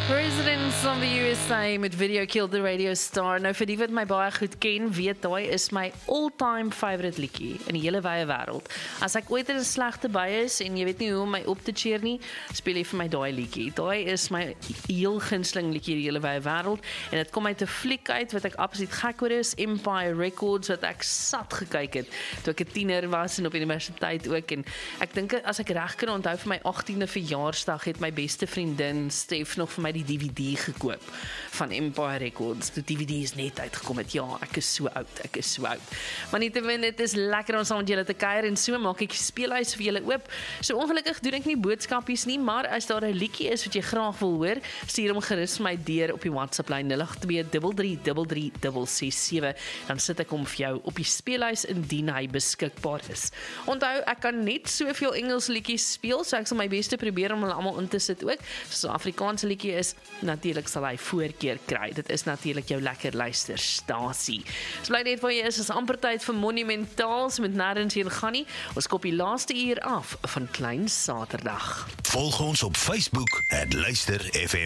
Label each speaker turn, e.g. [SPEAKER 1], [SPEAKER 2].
[SPEAKER 1] Presidents of the USA met Video Killed the Radio Star. Nou vir die wat my baie goed ken, weet daai is my all-time favorite liedjie in die hele wye wêreld. As ek ooit in 'n slegte bui is en jy weet nie hoe om my op te cheer nie, speel jy vir my daai liedjie. Daai is my heel gunsteling liedjie in die hele wye wêreld en dit kom uit 'n fliek uit wat ek absoluut gek oor is, Empire Records, wat ek sat gekyk het toe ek 'n tiener was en op universiteit ook. En ek dink as ek reg kan onthou vir my 18de verjaarsdag het my beste vriendin Stef nog vir my die DVD gekoop van Empire Records. Die DVD is net uitgekom het. Ja, ek is so oud. Maar nietemin, dit is lekker om saam met julle te kuier en so maak ek die speelhuis vir julle oop. So ongelukkig doen ek nie boodskapies nie, maar as daar 'n liedjie is wat jy graag wil hoor, stuur hom gerus vir my deur op die WhatsApp lyn 082333367. Dan sit ek hom vir jou op die speelhuis indien hy beskikbaar is. Onthou, ek kan net soveel Engels liedjies speel, so ek sal my beste probeer om hulle almal in te sit ook. So 'n Afrikaanse liedjie is, natuurlik sal hy voorkeur kry. Dit is natuurlik jou lekker luisterstasie. So bly net waar jy is amper tyd vir Monumentaals met nêrens heen gaan nie. Ons kop die laaste uur af van Klein Saterdag.
[SPEAKER 2] Volg ons op Facebook @luisterfm.